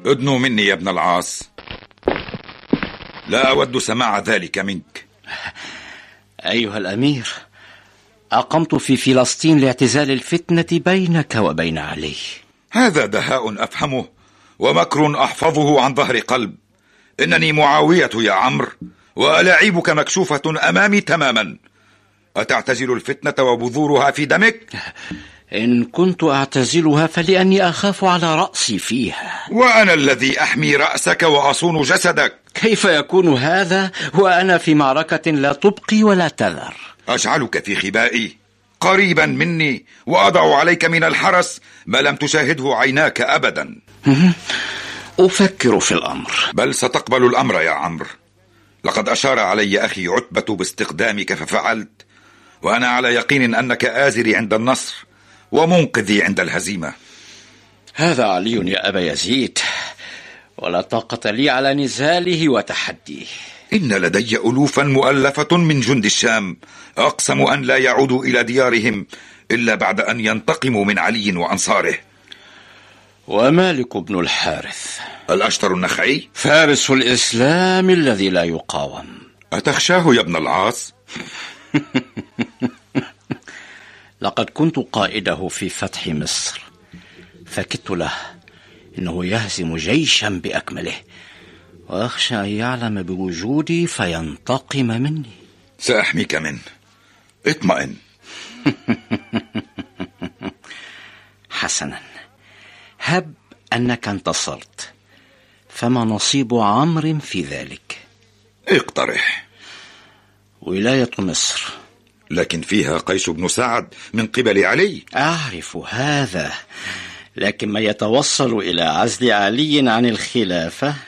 ادنو مني يا ابن العاص، لا أود سماع ذلك منك. أيها الأمير، أقمت في فلسطين لاعتزال الفتنة بينك وبين علي. هذا دهاء أفهمه ومكر أحفظه عن ظهر قلب. إنني معاوية يا عمرو، وألاعيبك مكشوفة أمامي تماما. أتعتزل الفتنة وبذورها في دمك؟ إن كنت أعتزلها فلأني أخاف على رأسي فيها، وأنا الذي أحمي رأسك وأصون جسدك. كيف يكون هذا وأنا في معركة لا تبقي ولا تذر؟ أجعلك في خبائي قريبا مني، وأضع عليك من الحرس ما لم تشاهده عيناك أبدا. أفكر في الأمر. بل ستقبل الأمر يا عمرو. لقد أشار علي أخي عتبة باستقدامك ففعلت، وأنا على يقين أنك آزري عند النصر ومنقذي عند الهزيمة. هذا علي يا أبا يزيد، ولا طاقة لي على نزاله وتحديه. إن لدي ألوفا مؤلفة من جند الشام، أقسم أن لا يعودوا إلى ديارهم إلا بعد أن ينتقموا من علي وأنصاره. ومالك بن الحارث الأشتر النخعي، فارس الإسلام الذي لا يقاوم، أتخشاه يا ابن العاص؟ لقد كنت قائده في فتح مصر، فكدت له إنه يهزم جيشا بأكمله، وأخشى أن يعلم بوجودي فينتقم مني. سأحميك منه، اطمئن. حسنا، هب أنك انتصرت، فما نصيب عمرو في ذلك؟ اقترح. ولاية مصر، لكن فيها قيس بن سعد من قبل علي. أعرف هذا، لكن ما يتوصل إلى عزل علي عن الخلافة